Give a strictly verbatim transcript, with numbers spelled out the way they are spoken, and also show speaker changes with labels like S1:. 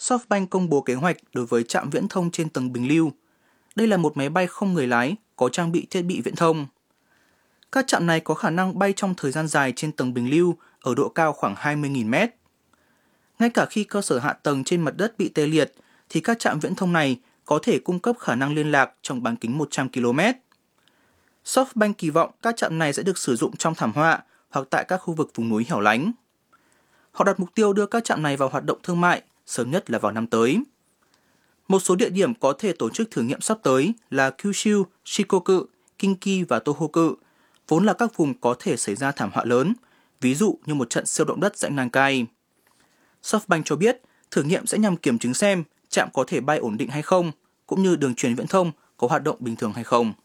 S1: SoftBank công bố kế hoạch đối với trạm viễn thông trên tầng bình lưu. Đây là một máy bay không người lái có trang bị thiết bị viễn thông. Các trạm này có khả năng bay trong thời gian dài trên tầng bình lưu ở độ cao khoảng hai mươi nghìn mét. Ngay cả khi cơ sở hạ tầng trên mặt đất bị tê liệt, thì các trạm viễn thông này có thể cung cấp khả năng liên lạc trong bán kính một trăm ki lô mét. SoftBank kỳ vọng các trạm này sẽ được sử dụng trong thảm họa hoặc tại các khu vực vùng núi hẻo lánh. Họ đặt mục tiêu đưa các trạm này vào hoạt động thương mại sớm nhất là vào năm tới. Một số địa điểm có thể tổ chức thử nghiệm sắp tới là Kyushu, Shikoku, Kinki và Tohoku, vốn là các vùng có thể xảy ra thảm họa lớn, ví dụ như một trận siêu động đất dãy Nankai. SoftBank cho biết thử nghiệm sẽ nhằm kiểm chứng xem trạm có thể bay ổn định hay không, cũng như đường truyền viễn thông có hoạt động bình thường hay không.